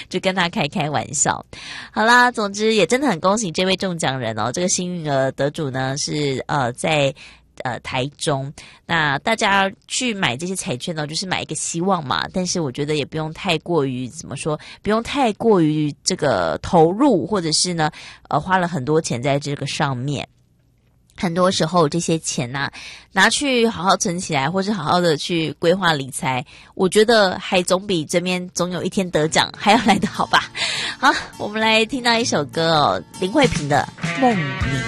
就跟他开玩笑。好啦，总之也真的很恭喜这位中奖人哦，这个幸运儿得主呢是在台中。那大家去买这些彩券呢，就是买一个希望嘛，但是我觉得也不用太过于怎么说，不用太过于这个投入，或者是呢花了很多钱在这个上面。很多时候这些钱啊，拿去好好存起来，或是好好的去规划理财，我觉得还总比这边总有一天得奖还要来得好吧。好，我们来听到一首歌哦，林慧萍的《梦里》。